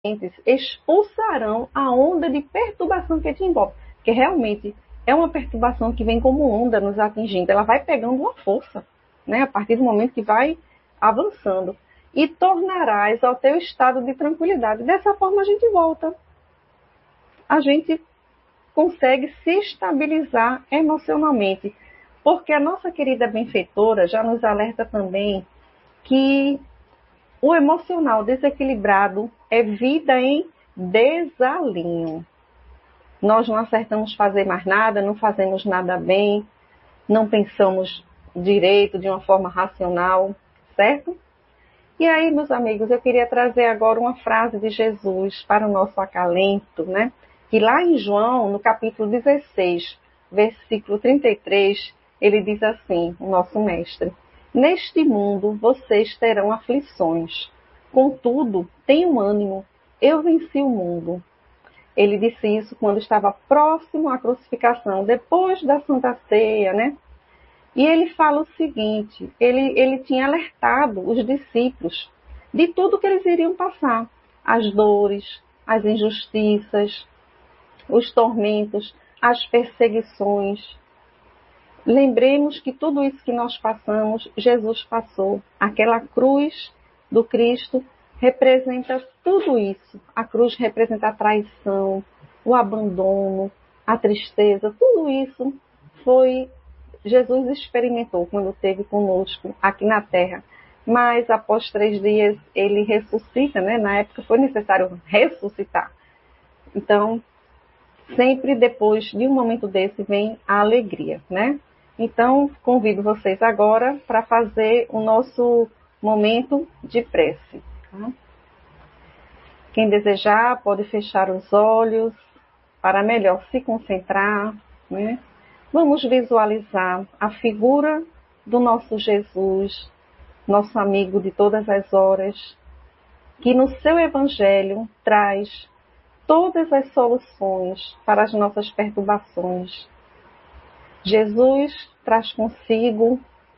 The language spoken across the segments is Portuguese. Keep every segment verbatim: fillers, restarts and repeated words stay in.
expulsarão a onda de perturbação que te envolve. Porque realmente é uma perturbação que vem como onda nos atingindo. Ela vai pegando uma força, né, a partir do momento que vai avançando. E tornarás ao teu estado de tranquilidade. Dessa forma a gente volta. A gente consegue se estabilizar emocionalmente. Porque a nossa querida benfeitora já nos alerta também que o emocional desequilibrado é vida em desalinho. Nós não acertamos fazer mais nada, não fazemos nada bem, não pensamos direito, de uma forma racional, certo? E aí, meus amigos, eu queria trazer agora uma frase de Jesus para o nosso acalento, né? Que lá em João, no capítulo dezesseis, versículo trinta e três, ele diz assim, o nosso mestre: neste mundo vocês terão aflições, contudo, tenham ânimo, eu venci o mundo. Ele disse isso quando estava próximo à crucificação, depois da Santa Ceia, né? E ele fala o seguinte, ele, ele tinha alertado os discípulos de tudo que eles iriam passar. As dores, as injustiças, os tormentos, as perseguições. Lembremos que tudo isso que nós passamos, Jesus passou. Aquela cruz do Cristo representa tudo isso. A cruz representa a traição, o abandono, a tristeza. Tudo isso foi... Jesus experimentou quando esteve conosco aqui na Terra. Mas após três dias ele ressuscita, né? Na época foi necessário ressuscitar. Então, sempre depois de um momento desse vem a alegria, né? Então, convido vocês agora para fazer o nosso momento de prece. Tá? Quem desejar pode fechar os olhos para melhor se concentrar, né? Vamos visualizar a figura do nosso Jesus, nosso amigo de todas as horas, que no seu Evangelho traz todas as soluções para as nossas perturbações. Jesus traz consigo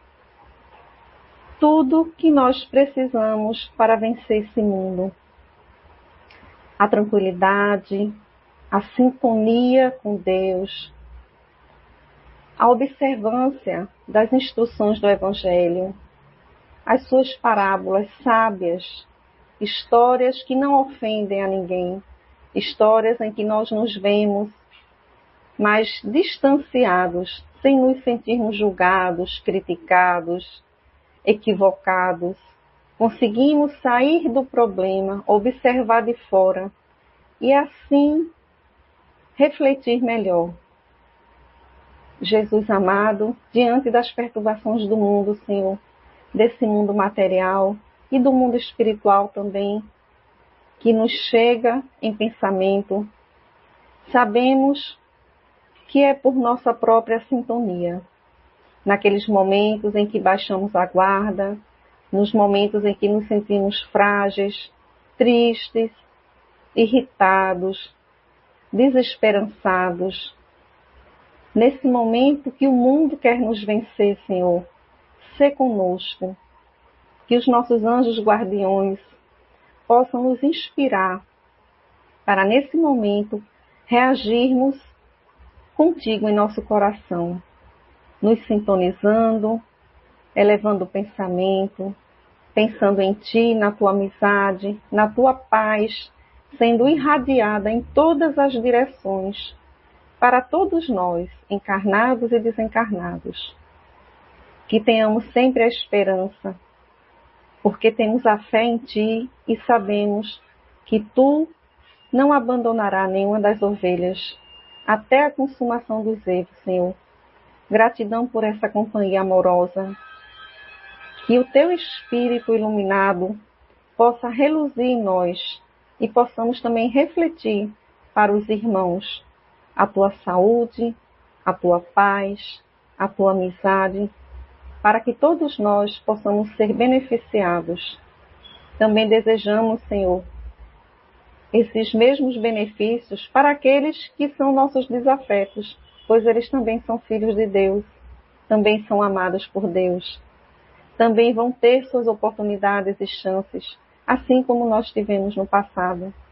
tudo que nós precisamos para vencer esse mundo. A tranquilidade, a sintonia com Deus, a observância das instruções do Evangelho, as suas parábolas sábias, histórias que não ofendem a ninguém, histórias em que nós nos vemos mais distanciados, sem nos sentirmos julgados, criticados, equivocados. Conseguimos sair do problema, observar de fora e assim refletir melhor. Jesus amado, diante das perturbações do mundo, Senhor, desse mundo material e do mundo espiritual também, que nos chega em pensamento, sabemos que é por nossa própria sintonia. Naqueles momentos em que baixamos a guarda, nos momentos em que nos sentimos frágeis, tristes, irritados, desesperançados. Nesse momento que o mundo quer nos vencer, Senhor, sê conosco. Que os nossos anjos guardiões possam nos inspirar para, nesse momento, reagirmos contigo em nosso coração, nos sintonizando, elevando o pensamento, pensando em Ti, na Tua amizade, na Tua paz, sendo irradiada em todas as direções, para todos nós, encarnados e desencarnados. Que tenhamos sempre a esperança, porque temos a fé em Ti e sabemos que Tu não abandonarás nenhuma das ovelhas até a consumação dos erros, Senhor. Gratidão por essa companhia amorosa. Que o Teu Espírito iluminado possa reluzir em nós e possamos também refletir para os irmãos a Tua saúde, a Tua paz, a Tua amizade, para que todos nós possamos ser beneficiados. Também desejamos, Senhor, esses mesmos benefícios para aqueles que são nossos desafetos, pois eles também são filhos de Deus, também são amados por Deus. Também vão ter suas oportunidades e chances, assim como nós tivemos no passado.